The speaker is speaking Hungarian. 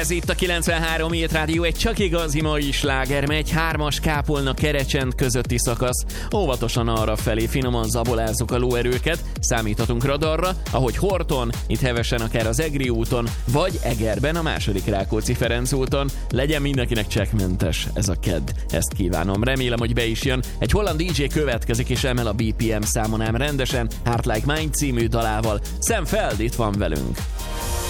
Ez itt a 93 Hit Rádió, egy csak igazi mai sláger, megy 3-as Kápolna-Kerecsend közötti szakasz. Óvatosan arra felé finoman zabolázzuk a lóerőket, számíthatunk radarra, ahogy Horton, itt hevesen akár az Egri úton, vagy Egerben a második Rákóczi-Ferenc úton. Legyen mindenkinek csekkmentes ez a kedd, ezt kívánom. Remélem, hogy be is jön. Egy holland DJ következik és emel a BPM számon ám rendesen, Heart Like Mine című dalával. Sam Feld itt van velünk.